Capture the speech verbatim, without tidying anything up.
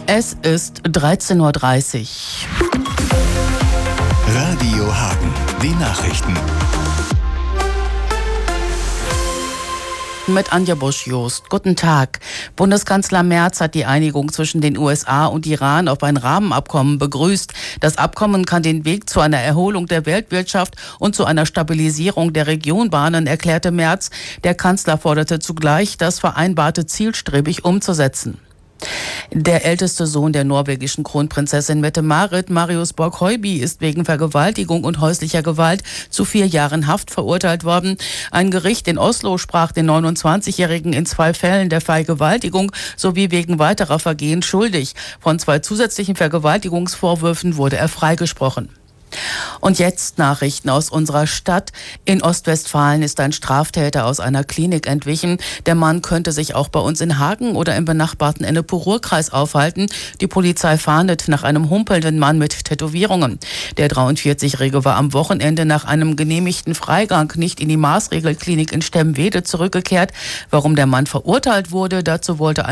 Es ist dreizehn Uhr dreißig. Radio Hagen, die Nachrichten. Mit Anja Busch-Jost. Guten Tag. Bundeskanzler Merz hat die Einigung zwischen den U S A und Iran auf ein Rahmenabkommen begrüßt. Das Abkommen kann den Weg zu einer Erholung der Weltwirtschaft und zu einer Stabilisierung der Region bahnen, erklärte Merz. Der Kanzler forderte zugleich, das Vereinbarte zielstrebig umzusetzen. Der älteste Sohn der norwegischen Kronprinzessin Mette-Marit, Marius Borg-Høiby, ist wegen Vergewaltigung und häuslicher Gewalt zu vier Jahren Haft verurteilt worden. Ein Gericht in Oslo sprach den neunundzwanzigjährigen in zwei Fällen der Vergewaltigung sowie wegen weiterer Vergehen schuldig. Von zwei zusätzlichen Vergewaltigungsvorwürfen wurde er freigesprochen. Und jetzt Nachrichten aus unserer Stadt. In Ostwestfalen ist ein Straftäter aus einer Klinik entwichen. Der Mann könnte sich auch bei uns in Hagen oder im benachbarten Ennepe-Ruhr-Kreis aufhalten. Die Polizei fahndet nach einem humpelnden Mann mit Tätowierungen. Der dreiundvierzigjährige war am Wochenende nach einem genehmigten Freigang nicht in die Maßregelklinik in Stemwede zurückgekehrt. Warum der Mann verurteilt wurde, dazu wollte ein